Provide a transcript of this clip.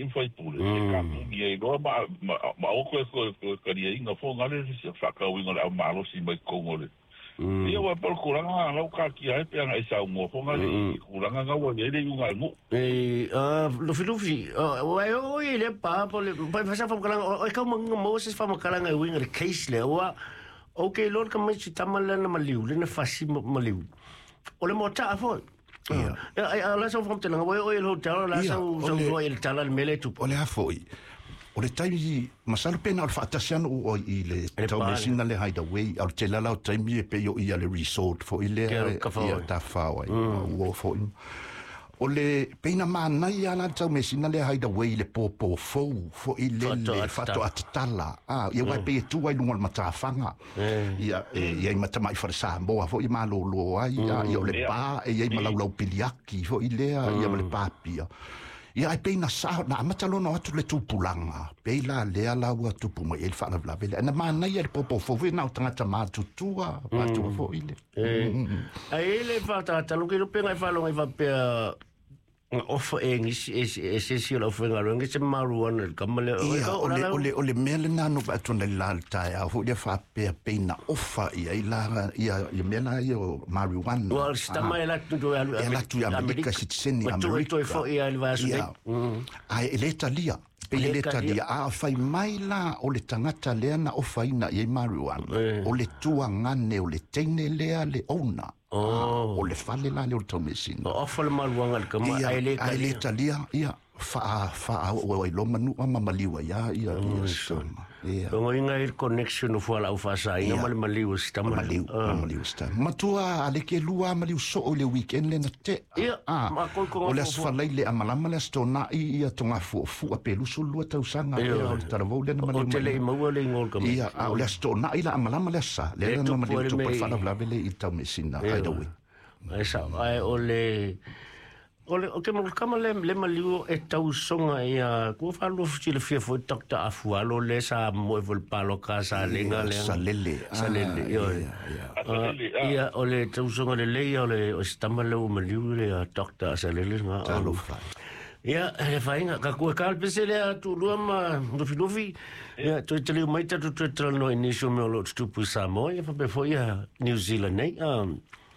fai pule ka ni no ma o ko ni inga fo ngale se fa ka winga la malo si mai kongole ia wa por kuranga la ka ki ai pe nga isa mo fo ngale kuranga nga wa le yunga mo lo filufi o ile pa pole pa fa fa kuranga o ka mo se fa kuranga winga le case le wa okay lor ka mai tamala na maliu le na fasi maliu o le mota fo la so from tela o el hotel la so el tala el mele tu o le afoi o le tai masal pena al fatasian o i le tau mesina le hideaway al tela la taimi pe yo i le resort fo ile ia ta fa o fo o le peina mana ia la tau mesina le hideaway le popo fo ile le fato atala ia wa pe tu wa lunga matafanga ia ia mata mai fa sa bo fo i malo lo ia le pa ia malau piliaki fo ile ia le papia ia ai peina sa na matalo no atu le tupulanga peila le ala wa tupu mai el fa la vele na mana ia le popo fo ve na tanga ma tutua ma tu fo ile ai le fa ta lo que lo pega fa lo vai va pe offer English essential offering along it's a maruan kamale ole mele na no atona lalta ya fu de fa pe na offer ia mela io maruan well stama ela tu America citizen America for ia ai Italia Italia a fai mai la o le tangata lea na ofaina i maruan o le tuangane o le teine lea le ona o le fale la le o tomesina o fale maluanga le kama ai le Italia ia fa o i longa nu ama maliwa ia soma o inga ir connection o fala o fasa ina maliwa sta maliwa sta matua ale ke lua maliwa so o le weekend le na te o le asfala le amalama le stona ia tonga fu a pelu so lua tau sanga o taravo le na maliwa o tele mo le ngol kama ia o le stona ila amalama le sa le na maliwa to pa fala vele i tau mesina hideaway ai sa ai o ke mo kama le maliu e tau songa ia ko fa lo fiti le fia fo takta afualo le sa mo vol palo casa lenga le sa lele ia o le tau songa le o stamale o maliu le takta sa lele nga alo fa ia e fainga ka ko ka pese le tu luma do filofi ia to te le mai tu no inisio me lo tu pu sa mo ia fa be fo ia New Zealand nei